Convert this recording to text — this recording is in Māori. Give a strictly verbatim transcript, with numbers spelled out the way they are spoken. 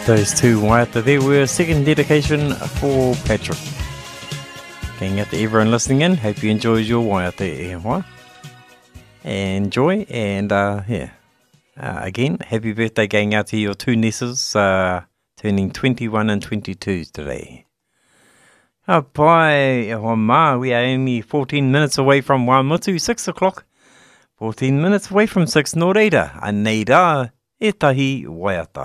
Those two waiata there were a second dedication for Patrick. Going out to everyone listening in. Hope you enjoyed your waiata e hoa. Enjoy, and uh, yeah. Uh, again, happy birthday going out to your two nieces, uh, turning twenty-one and twenty-two today. Oh, bye, oh, ma, we are only fourteen minutes away from Wamutu, six o'clock. fourteen minutes away from six, no reira, a neira, e tahi waiata.